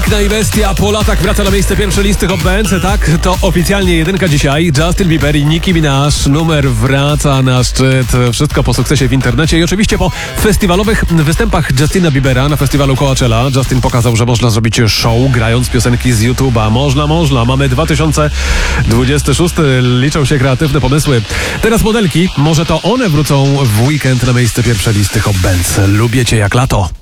Piękna i bestia po latach wraca na miejsce pierwsze listy Hot Dance. Tak, to oficjalnie jedynka dzisiaj. Justin Bieber i Nicki Minaj. Numer wraca na szczyt. Wszystko po sukcesie w internecie i oczywiście po festiwalowych występach Justina Biebera na festiwalu Coachella. Justin pokazał, że można zrobić show grając piosenki z YouTube'a. Można. Mamy 2026. Liczą się kreatywne pomysły. Teraz modelki. Może to one wrócą w weekend na miejsce pierwsze listy Hot Dance. Lubię cię jak lato.